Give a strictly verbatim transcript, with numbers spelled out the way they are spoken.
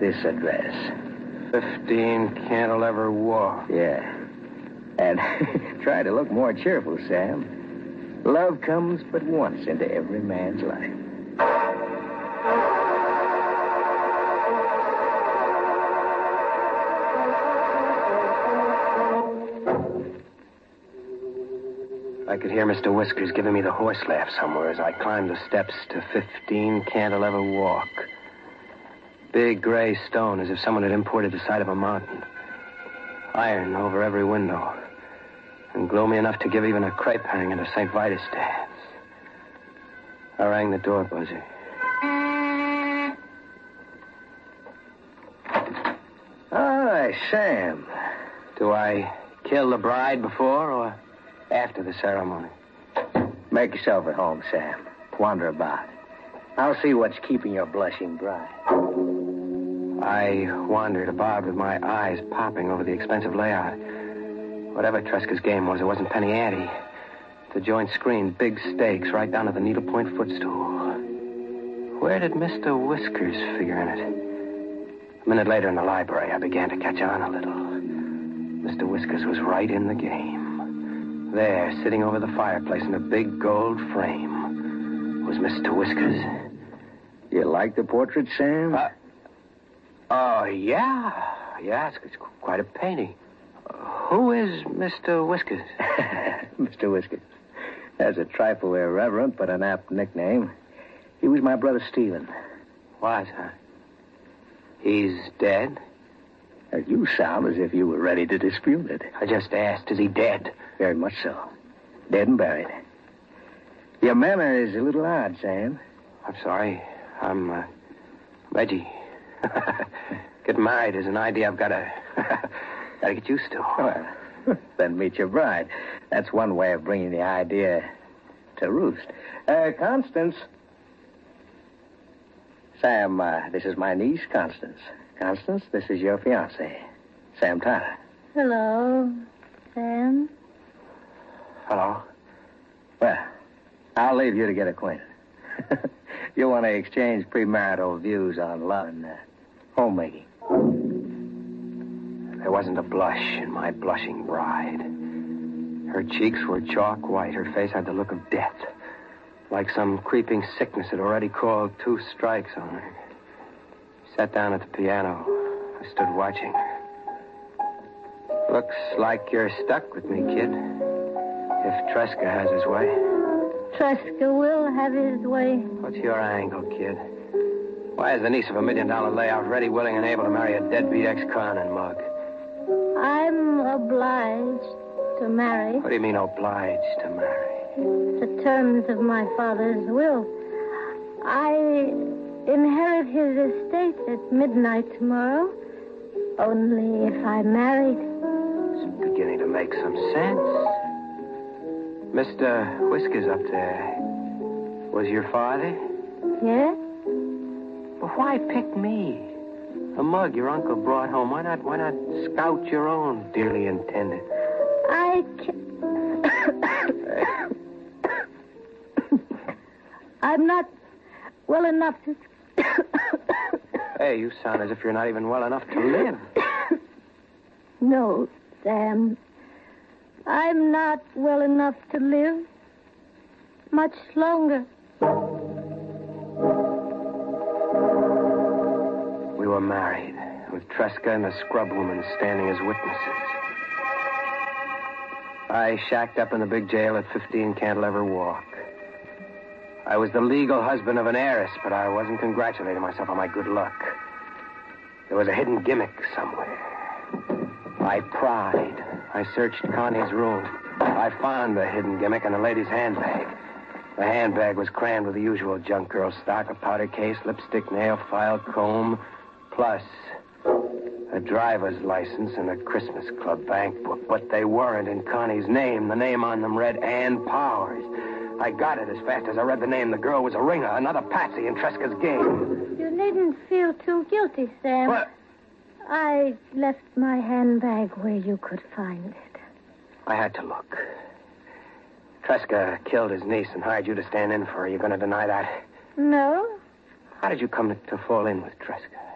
this address. fifteen Cantilever Walk. Yeah. And try to look more cheerful, Sam. Love comes but once into every man's life. I could hear Mister Whiskers giving me the horse laugh somewhere as I climbed the steps to fifteen Cantilever Walk. Big gray stone, as if someone had imported the side of a mountain. Iron over every window. And gloomy enough to give even a crepe hang at a Saint Vitus dance. I rang the door buzzer. Hi, Sam. Do I kill the bride before or after the ceremony? Make yourself at home, Sam. Wander about. I'll see what's keeping your blushing bride. I wandered about with my eyes popping over the expensive layout. Whatever Tresca's game was, it wasn't penny ante. The joint screen, big stakes, right down to the needlepoint footstool. Where did Mister Whiskers figure in it? A minute later in the library, I began to catch on a little. Mister Whiskers was right in the game. There, sitting over the fireplace in a big gold frame, was Mister Whiskers. You like the portrait, Sam? Uh, oh, yeah. Yeah, it's, it's quite a painting. Uh, who is Mister Whiskers? Mister Whiskers. That's a trifle irreverent, but an apt nickname. He was my brother Stephen. Was, huh? He's dead? Uh, you sound as if you were ready to dispute it. I just asked, is he dead? Very much so. Dead and buried. Your manner is a little odd, Sam. I'm sorry. I'm, uh, Reggie. Getting married is an idea I've got to, got to get used to. Well, then meet your bride. That's one way of bringing the idea to roost. Uh, Constance. Sam, uh, this is my niece, Constance. Constance, this is your fiancé, Sam Tyler. Hello, Sam. Hello. Well, I'll leave you to get acquainted. You want to exchange premarital views on love and uh, homemaking. There wasn't a blush in my blushing bride. Her cheeks were chalk white. Her face had the look of death, like some creeping sickness had already called two strikes on her. She sat down at the piano. I stood watching her. Looks like you're stuck with me, kid. If Tresca has his way. Tresca will have his way. What's your angle, kid? Why is the niece of a million-dollar layout ready, willing, and able to marry a deadbeat ex-con and mug? I'm obliged to marry. What do you mean, obliged to marry? The terms of my father's will. I inherit his estate at midnight tomorrow. Only if I'm married. It's beginning to make some sense. Mister Whiskers up there was your father? Yes? Well, why pick me? A mug your uncle brought home. Why not, why not scout your own dearly intended? I can't... I'm not well enough to... Hey, you sound as if you're not even well enough to live. No, Sam. I'm not well enough to live much longer. We were married, with Tresca and the scrub woman standing as witnesses. I shacked up in the big jail at fifteen Cantilever Walk. I was the legal husband of an heiress, but I wasn't congratulating myself on my good luck. There was a hidden gimmick somewhere. I pried. I searched Connie's room. I found the hidden gimmick in a lady's handbag. The handbag was crammed with the usual junk girl stock, a powder case, lipstick, nail file, comb, plus a driver's license and a Christmas Club bank book. But they weren't in Connie's name. The name on them read Ann Powers. I got it as fast as I read the name. The girl was a ringer, another patsy in Tresca's game. You needn't feel too guilty, Sam. What? I left my handbag where you could find it. I had to look. Tresca killed his niece and hired you to stand in for her. You going to deny that? No. How did you come to, to fall in with Tresca?